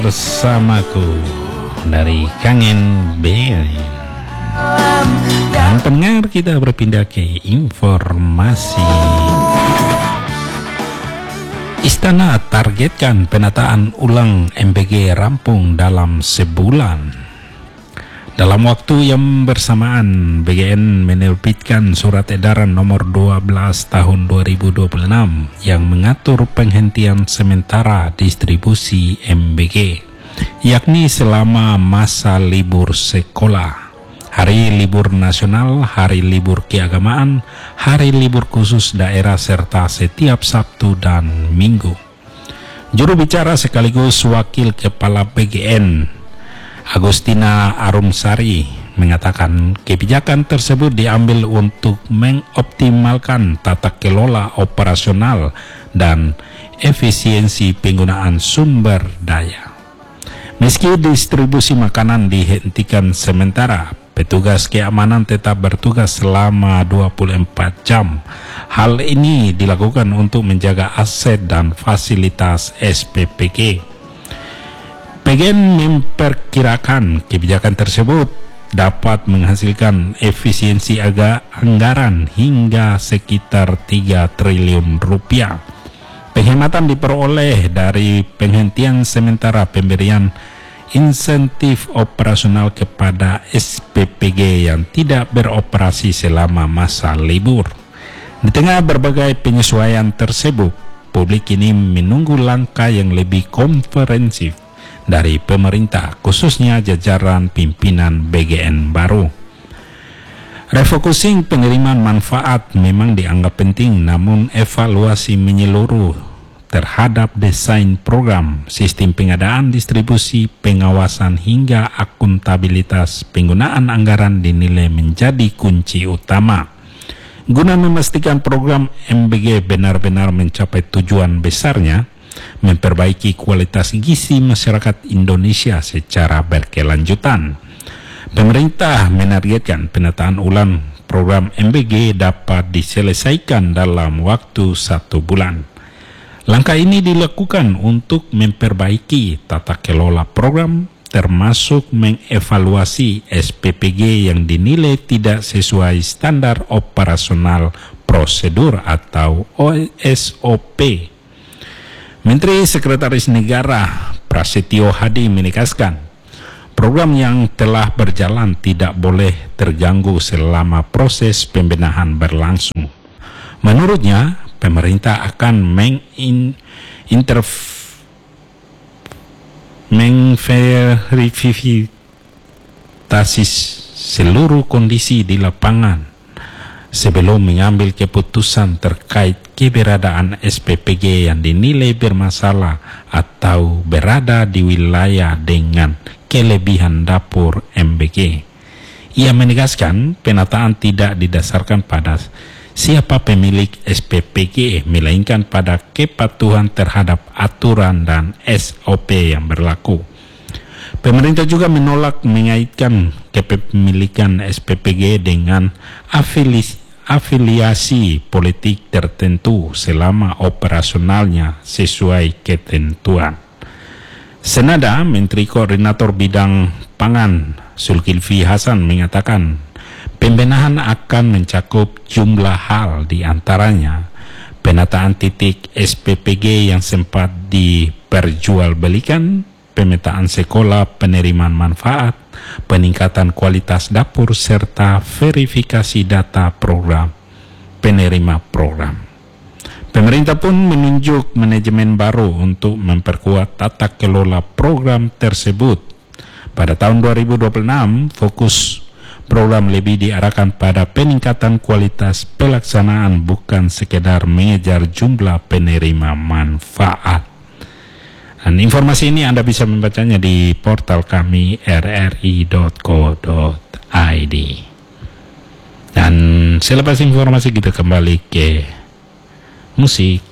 bersamaku dari Kangen BNN. Dan pendengar, kita berpindah ke informasi. Istana targetkan penataan ulang MBG rampung dalam sebulan. Dalam waktu yang bersamaan, BGN menerbitkan surat edaran nomor 12 tahun 2026 yang mengatur penghentian sementara distribusi MBG, yakni selama masa libur sekolah, hari libur nasional, hari libur keagamaan, hari libur khusus daerah, serta setiap Sabtu dan Minggu. Juru bicara sekaligus Wakil Kepala BGN, Agustina Arumsari, mengatakan kebijakan tersebut diambil untuk mengoptimalkan tata kelola operasional dan efisiensi penggunaan sumber daya. Meski distribusi makanan dihentikan sementara, petugas keamanan tetap bertugas selama 24 jam. Hal ini dilakukan untuk menjaga aset dan fasilitas SPPG. BGN memperkirakan kebijakan tersebut dapat menghasilkan efisiensi anggaran hingga sekitar 3 triliun rupiah. Penghematan diperoleh dari penghentian sementara pemberian insentif operasional kepada SPPG yang tidak beroperasi selama masa libur. Di tengah berbagai penyesuaian tersebut, publik ini menunggu langkah yang lebih komprehensif dari pemerintah, khususnya jajaran pimpinan BGN baru. Refocusing penerimaan manfaat memang dianggap penting, namun evaluasi menyeluruh terhadap desain program, sistem pengadaan, distribusi, pengawasan hingga akuntabilitas penggunaan anggaran dinilai menjadi kunci utama guna memastikan program MBG benar-benar mencapai tujuan besarnya, memperbaiki kualitas gizi masyarakat Indonesia secara berkelanjutan. Pemerintah menargetkan penataan ulang program MBG dapat diselesaikan dalam waktu 1 bulan. Langkah ini dilakukan untuk memperbaiki tata kelola program, termasuk mengevaluasi SPPG yang dinilai tidak sesuai standar operasional prosedur atau SOP. Menteri Sekretaris Negara Prasetyo Hadi menegaskan, program yang telah berjalan tidak boleh terganggu selama proses pembenahan berlangsung. Menurutnya, pemerintah akan memverifikasi seluruh kondisi di lapangan sebelum mengambil keputusan terkait keberadaan SPPG yang dinilai bermasalah atau berada di wilayah dengan kelebihan dapur MBG. Ia menegaskan penataan tidak didasarkan pada siapa pemilik SPPG, melainkan pada kepatuhan terhadap aturan dan SOP yang berlaku. Pemerintah juga menolak mengaitkan kepemilikan SPPG dengan afiliasi politik tertentu selama operasionalnya sesuai ketentuan. Senada, Menteri Koordinator Bidang Pangan Zulkifli Hasan mengatakan pembenahan akan mencakup jumlah hal, di antaranya penataan titik SPPG yang sempat diperjualbelikan, pemetaan sekolah penerimaan manfaat, peningkatan kualitas dapur, serta verifikasi data program penerima program. Pemerintah pun menunjuk manajemen baru untuk memperkuat tata kelola program tersebut. Pada tahun 2026, fokus program lebih diarahkan pada peningkatan kualitas pelaksanaan, bukan sekedar mengejar jumlah penerima manfaat. Dan informasi ini Anda bisa membacanya di portal kami rri.co.id. Dan selepas informasi kita kembali ke musik.